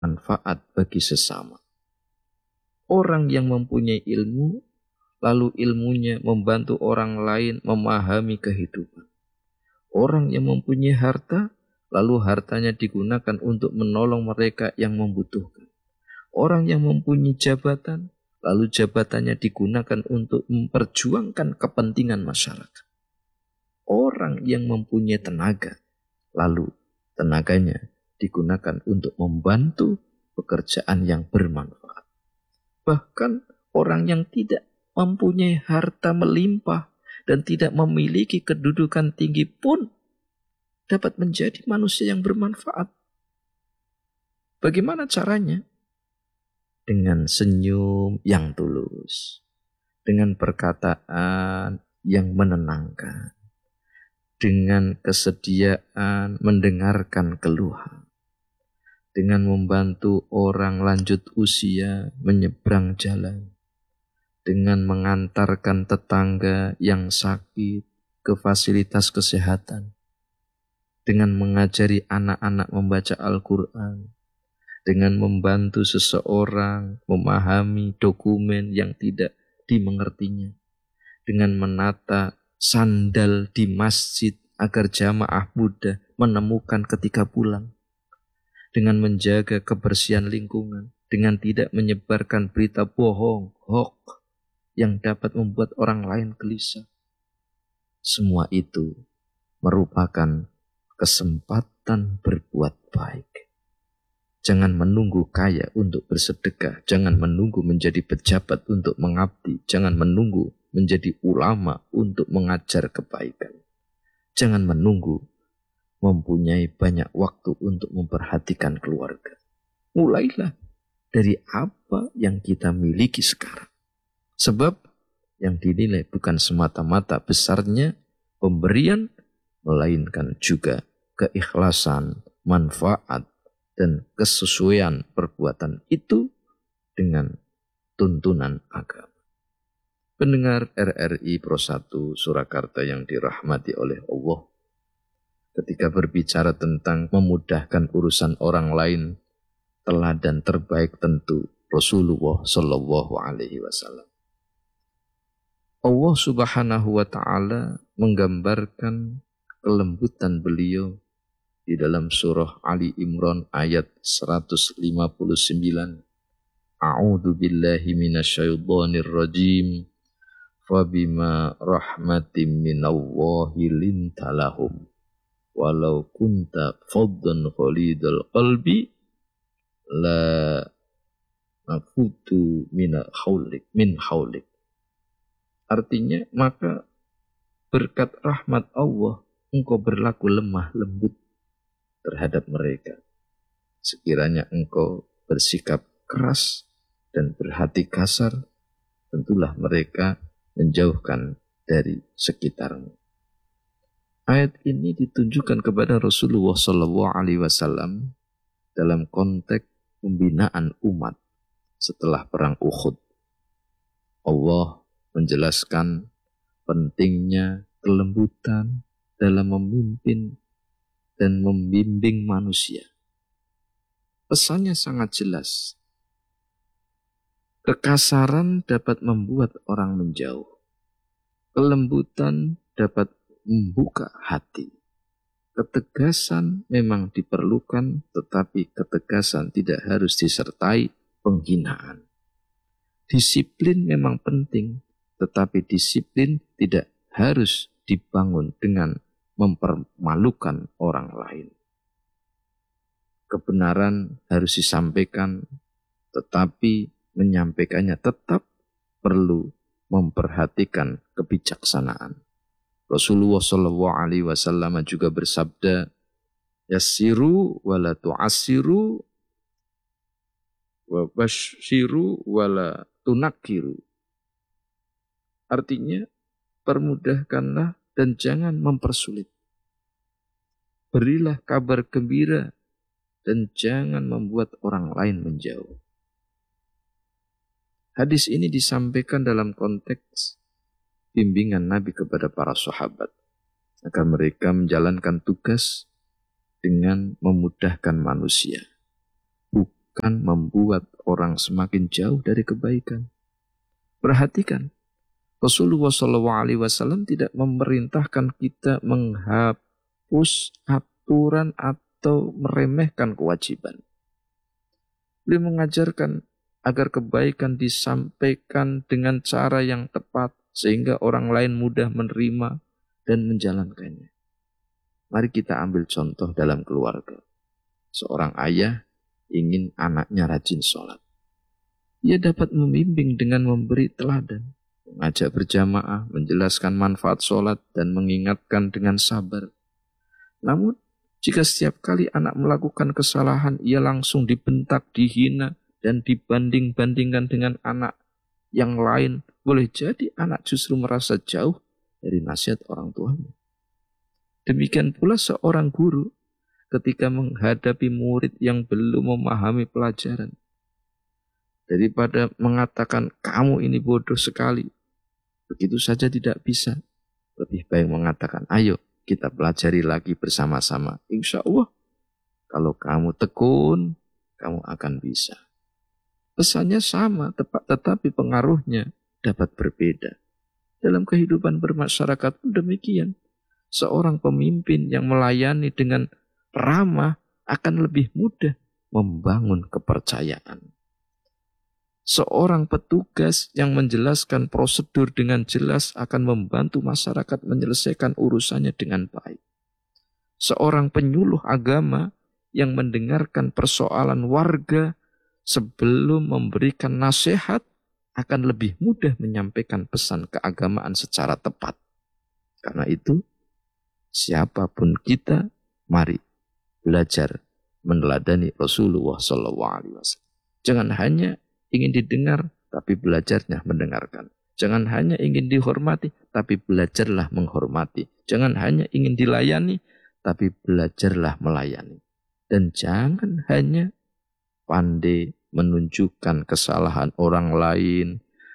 manfaat bagi sesama. Orang yang mempunyai ilmu, lalu ilmunya membantu orang lain memahami kehidupan. Orang yang mempunyai harta, lalu hartanya digunakan untuk menolong mereka yang membutuhkan. Orang yang mempunyai jabatan, lalu jabatannya digunakan untuk memperjuangkan kepentingan masyarakat. Orang yang mempunyai tenaga, lalu tenaganya digunakan untuk membantu pekerjaan yang bermanfaat. Bahkan orang yang tidak mempunyai harta melimpah dan tidak memiliki kedudukan tinggi pun dapat menjadi manusia yang bermanfaat. Bagaimana caranya? Dengan senyum yang tulus, dengan perkataan yang menenangkan, dengan kesediaan mendengarkan keluhan, dengan membantu orang lanjut usia menyeberang jalan, dengan mengantarkan tetangga yang sakit ke fasilitas kesehatan, dengan mengajari anak-anak membaca Al-Quran, dengan membantu seseorang memahami dokumen yang tidak dimengertinya, dengan menata sandal di masjid agar jamaah mudah menemukan ketika pulang, dengan menjaga kebersihan lingkungan, dengan tidak menyebarkan berita bohong, hoax, yang dapat membuat orang lain gelisah. Semua itu merupakan kesempatan berbuat baik. Jangan menunggu kaya untuk bersedekah, jangan menunggu menjadi pejabat untuk mengabdi, jangan menunggu menjadi ulama untuk mengajar kebaikan. Jangan menunggu mempunyai banyak waktu untuk memperhatikan keluarga. Mulailah dari apa yang kita miliki sekarang. Sebab yang dinilai bukan semata-mata besarnya pemberian, melainkan juga keikhlasan, manfaat, dan kesesuaian perbuatan itu dengan tuntunan agama. Pendengar RRI Pro 1 Surakarta yang dirahmati oleh Allah, ketika berbicara tentang memudahkan urusan orang lain, teladan terbaik tentu Rasulullah Shallallahu Alaihi Wasallam. Allah Subhanahu wa Ta'ala menggambarkan kelembutan beliau di dalam surah Ali Imran ayat 159. A'udzu billahi minasyaitonir rajim. Fabima rahmatin minallahi lintalahum walau kunta faddan ghalidal qalbi la nafutu min haulik. Artinya, maka berkat rahmat Allah engkau berlaku lemah lembut terhadap mereka. Sekiranya engkau bersikap keras dan berhati kasar, tentulah mereka menjauhkan dari sekitarmu. Ayat ini ditunjukkan kepada Rasulullah SAW dalam konteks pembinaan umat setelah perang Uhud. Allah menjelaskan pentingnya kelembutan dalam memimpin dan membimbing manusia. Pesannya sangat jelas. Kekasaran dapat membuat orang menjauh. Kelembutan dapat membuka hati. Ketegasan memang diperlukan, tetapi ketegasan tidak harus disertai penghinaan. Disiplin memang penting, tetapi disiplin tidak harus dibangun dengan mempermalukan orang lain. Kebenaran harus disampaikan, tetapi menyampaikannya tetap perlu memperhatikan kebijaksanaan. Rasulullah SAW juga bersabda, yassiru wala tu'assiru wa basyiru wala tunakkiru. Artinya, permudahkanlah dan jangan mempersulit. Berilah kabar gembira dan jangan membuat orang lain menjauh. Hadis ini disampaikan dalam konteks bimbingan Nabi kepada para sahabat agar mereka menjalankan tugas dengan memudahkan manusia, akan membuat orang semakin jauh dari kebaikan. Perhatikan, Rasulullah SAW tidak memerintahkan kita menghapus aturan atau meremehkan kewajiban. Beliau mengajarkan agar kebaikan disampaikan dengan cara yang tepat sehingga orang lain mudah menerima dan menjalankannya. Mari kita ambil contoh dalam keluarga. Seorang ayah ingin anaknya rajin sholat. Ia dapat membimbing dengan memberi teladan, mengajak berjamaah, menjelaskan manfaat sholat, dan mengingatkan dengan sabar. Namun, jika setiap kali anak melakukan kesalahan, ia langsung dibentak, dihina, dan dibanding-bandingkan dengan anak yang lain, boleh jadi anak justru merasa jauh dari nasihat orang tuanya. Demikian pula seorang guru ketika menghadapi murid yang belum memahami pelajaran. Daripada mengatakan, kamu ini bodoh sekali, begitu saja tidak bisa. Lebih baik mengatakan, ayo kita pelajari lagi bersama-sama. Insya Allah, kalau kamu tekun, kamu akan bisa. Pesannya sama, tetapi pengaruhnya dapat berbeda. Dalam kehidupan bermasyarakat pun demikian. Seorang pemimpin yang melayani dengan ramah akan lebih mudah membangun kepercayaan. Seorang petugas yang menjelaskan prosedur dengan jelas akan membantu masyarakat menyelesaikan urusannya dengan baik. Seorang penyuluh agama yang mendengarkan persoalan warga sebelum memberikan nasihat akan lebih mudah menyampaikan pesan keagamaan secara tepat. Karena itu, siapapun kita, mari belajar meneladani Rasulullah SAW. Jangan hanya ingin didengar, tapi belajarnya mendengarkan. Jangan hanya ingin dihormati, tapi belajarlah menghormati. Jangan hanya ingin dilayani, tapi belajarlah melayani. Dan jangan hanya pandai menunjukkan kesalahan orang lain,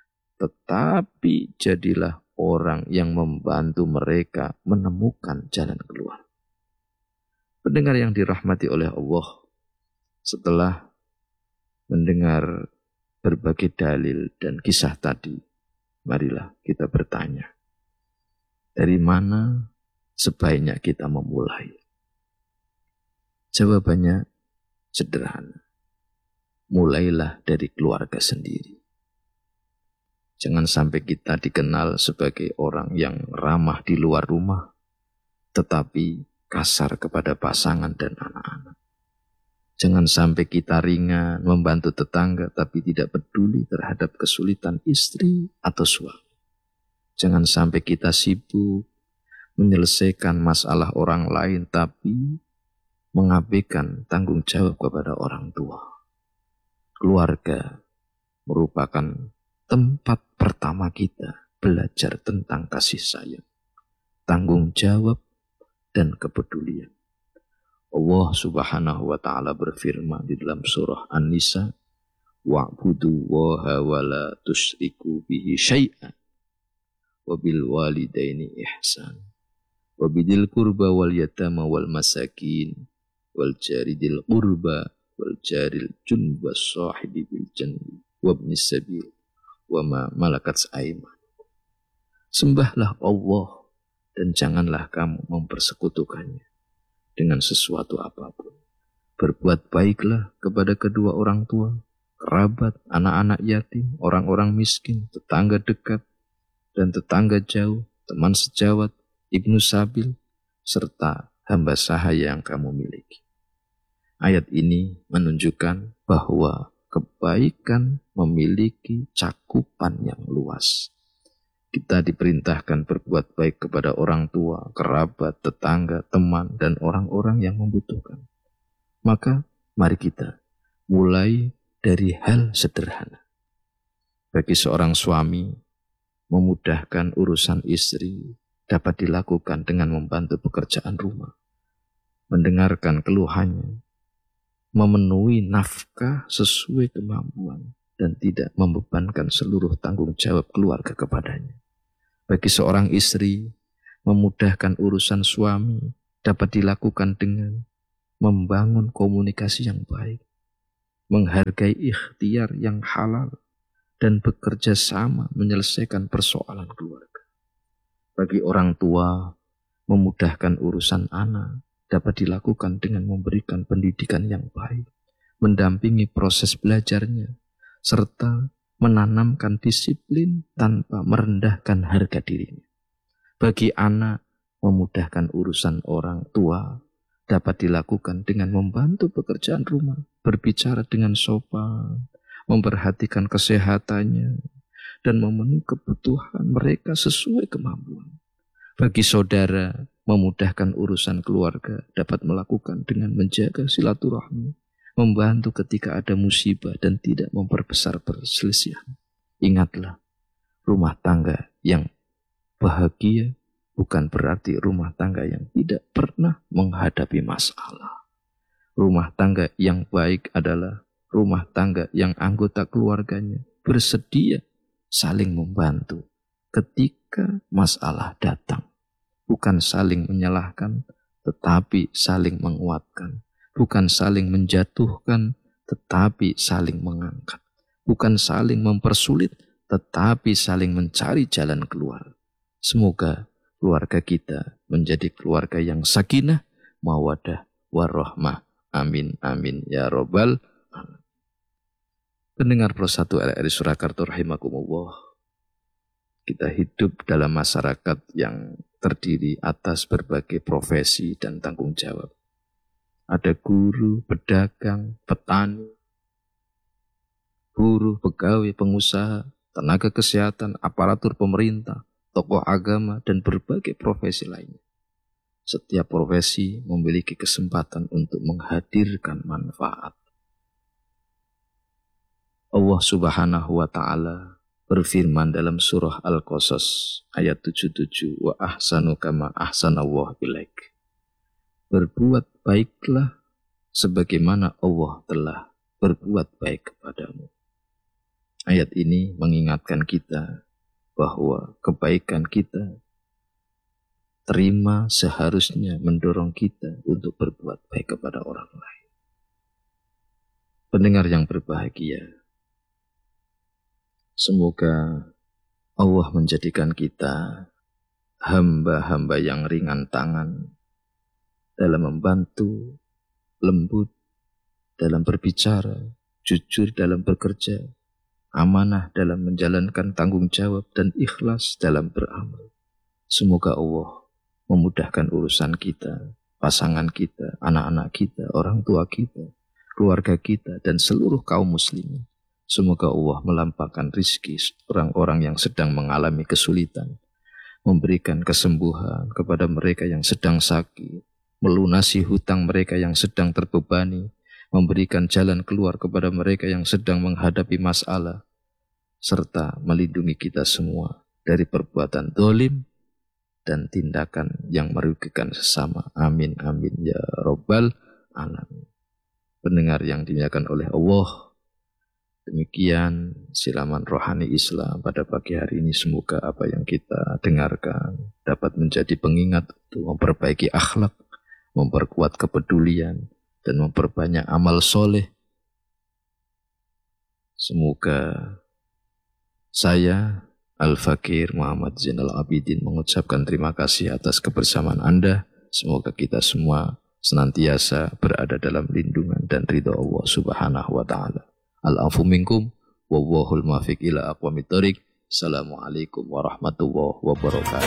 tetapi jadilah orang yang membantu mereka menemukan jalan keluar. Pendengar yang dirahmati oleh Allah, setelah mendengar berbagai dalil dan kisah tadi, marilah kita bertanya, dari mana sebaiknya kita memulai? Jawabannya sederhana. Mulailah dari keluarga sendiri. Jangan sampai kita dikenal sebagai orang yang ramah di luar rumah, tetapi kasar kepada pasangan dan anak-anak. Jangan sampai kita ringan membantu tetangga, tapi tidak peduli terhadap kesulitan istri atau suami. Jangan sampai kita sibuk menyelesaikan masalah orang lain, tapi mengabaikan tanggung jawab kepada orang tua. Keluarga merupakan tempat pertama kita belajar tentang kasih sayang, tanggung jawab, dan kepedulian. Allah Subhanahu wa Ta'ala berfirman di dalam surah An-Nisa, wa'budu waha wa la tusyriku bihi syai'an wa bil walidaini ihsan wa bidil qurba wal yatama wal masakin wal jari dil qurba wal jaril junba sahibi bil janbi wa ibnis sabil wa ma malakat aiman. Sembahlah Allah dan janganlah kamu mempersekutukannya dengan sesuatu apapun. Berbuat baiklah kepada kedua orang tua, kerabat, anak-anak yatim, orang-orang miskin, tetangga dekat dan tetangga jauh, teman sejawat, ibnu sabil, serta hamba sahaya yang kamu miliki. Ayat ini menunjukkan bahwa kebaikan memiliki cakupan yang luas. Kita diperintahkan berbuat baik kepada orang tua, kerabat, tetangga, teman, dan orang-orang yang membutuhkan. Maka mari kita mulai dari hal sederhana. Bagi seorang suami, memudahkan urusan istri dapat dilakukan dengan membantu pekerjaan rumah, mendengarkan keluhannya, memenuhi nafkah sesuai kemampuan, dan tidak membebankan seluruh tanggung jawab keluarga kepadanya. Bagi seorang istri, memudahkan urusan suami dapat dilakukan dengan membangun komunikasi yang baik, menghargai ikhtiar yang halal, dan bekerja sama menyelesaikan persoalan keluarga. Bagi orang tua, memudahkan urusan anak dapat dilakukan dengan memberikan pendidikan yang baik, mendampingi proses belajarnya, serta menanamkan disiplin tanpa merendahkan harga dirinya. Bagi anak, memudahkan urusan orang tua dapat dilakukan dengan membantu pekerjaan rumah, berbicara dengan sopan, memperhatikan kesehatannya, dan memenuhi kebutuhan mereka sesuai kemampuan. Bagi saudara, memudahkan urusan keluarga dapat melakukan dengan menjaga silaturahmi, membantu ketika ada musibah dan tidak memperbesar perselisihan. Ingatlah, rumah tangga yang bahagia bukan berarti rumah tangga yang tidak pernah menghadapi masalah. Rumah tangga yang baik adalah rumah tangga yang anggota keluarganya bersedia saling membantu ketika masalah datang. Bukan saling menyalahkan, tetapi saling menguatkan. Bukan saling menjatuhkan, tetapi saling mengangkat. Bukan saling mempersulit, tetapi saling mencari jalan keluar. Semoga keluarga kita menjadi keluarga yang sakinah, mawaddah, warahmah. Amin, amin, ya robbal alamin. Pendengar Pro 1 RRI Surakarta rahimakumullah. Kita hidup dalam masyarakat yang terdiri atas berbagai profesi dan tanggung jawab. Ada guru, pedagang, petani, buruh, pegawai, pengusaha, tenaga kesehatan, aparatur pemerintah, tokoh agama, dan berbagai profesi lainnya. Setiap profesi memiliki kesempatan untuk menghadirkan manfaat. Allah Subhanahu wa Ta'ala berfirman dalam surah Al-Qasas ayat 77, wa ahsanu kama ahsanallahu ilaik. Berbuat baiklah sebagaimana Allah telah berbuat baik kepadamu. Ayat ini mengingatkan kita bahwa kebaikan kita terima seharusnya mendorong kita untuk berbuat baik kepada orang lain. Pendengar yang berbahagia, semoga Allah menjadikan kita hamba-hamba yang ringan tangan dalam membantu, lembut dalam berbicara, jujur dalam bekerja, amanah dalam menjalankan tanggung jawab, dan ikhlas dalam beramal. Semoga Allah memudahkan urusan kita, pasangan kita, anak-anak kita, orang tua kita, keluarga kita, dan seluruh kaum muslimin. Semoga Allah melampahkan rizki orang-orang yang sedang mengalami kesulitan, memberikan kesembuhan kepada mereka yang sedang sakit, melunasi hutang mereka yang sedang terbebani, memberikan jalan keluar kepada mereka yang sedang menghadapi masalah, serta melindungi kita semua dari perbuatan zalim dan tindakan yang merugikan sesama. Amin, amin, ya robbal alamin. Pendengar yang dimuliakan oleh Allah, demikian silaman rohani Islam pada pagi hari ini. Semoga apa yang kita dengarkan dapat menjadi pengingat untuk memperbaiki akhlak, memperkuat kepedulian, dan memperbanyak amal soleh. Semoga saya Al-Fakir Muhammad Zainal Abidin mengucapkan terima kasih atas kebersamaan Anda. Semoga kita semua senantiasa berada dalam lindungan dan ridha Allah Subhanahu wa Ta'ala. Al-afu minkum, wallahul muwaffiq ila aqwamit thoriq. Assalamualaikum warahmatullahi wabarakatuh.